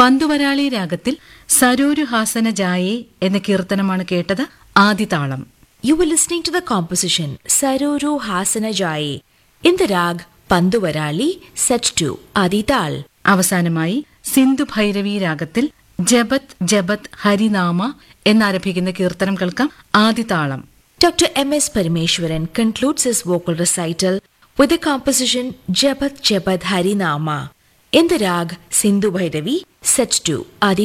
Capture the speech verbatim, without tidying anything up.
പന്തുവരാളി രാഗത്തിൽ സരോരു ഹാസന ജായേ എന്ന കീർത്തനമാണ് കേട്ടത്. ആദിതാളം. You were listening to the composition Saroru Hasana Jaye in the rag Panduvarali set to Adital. അവസാനമായി സിന്ധു ഭൈരവി രാഗത്തിൽ ജപത് ജപത് ഹരിനാമ എന്നാരംഭിക്കുന്ന കീർത്തനം കേൾക്കാം. ആദിതാളം. Doctor M S Parameshwaran concludes his vocal recital with the composition Jabat Jabat Harinama in the rag Sindhu Bhairavi set to Adi